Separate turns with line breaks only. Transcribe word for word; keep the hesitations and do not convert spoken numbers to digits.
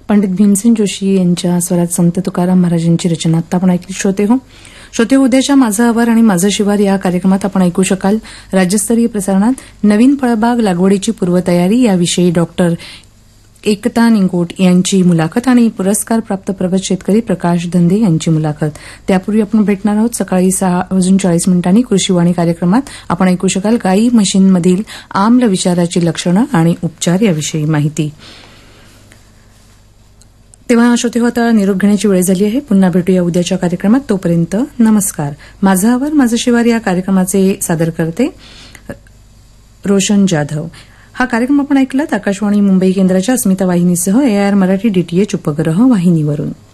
पंडित भीमसेन जोशी यांच्या स्वरात संत तुकाराम महाराजांची रचना आता आपण ऐकली. श्रोते हो श्रोते हो उद्याच्या माझं आवार आणि माझं शिवार या कार्यक्रमात आपण ऐकू शकाल राज्यस्तरीय प्रसारणात नवीन फळबाग लागवडीची पूर्वतयारी याविषयी डॉक्टर एकता निंगोट यांची मुलाखत आणि पुरस्कार प्राप्त प्रगत शेतकरी प्रकाश धंदे यांची मुलाखत. त्यापूर्वी आपण भेटणार आहोत सकाळी सहा वाजून चाळीस मिनिटांनी कृषीवाणी कार्यक्रमात आपण ऐकू शकाल गायी म्हशींमधील आम्ल विषाराची लक्षणं आणि उपचार याविषयी माहिती. तेव्हा श्रोते हो आता निरोप घेण्याची वेळ झाली आहे. पुन्हा भेटूया उद्याच्या कार्यक्रमात. तोपर्यंत नमस्कार. माझं आवर माझं शिवार या कार्यक्रमाचे सादर करते रोशन जाधव. हा कार्यक्रम आपण ऐकलात आकाशवाणी मुंबई केंद्राच्या अस्मिता वाहिनीसह एआयआर मराठी डीटीएच उपग्रह वाहिनीवरून.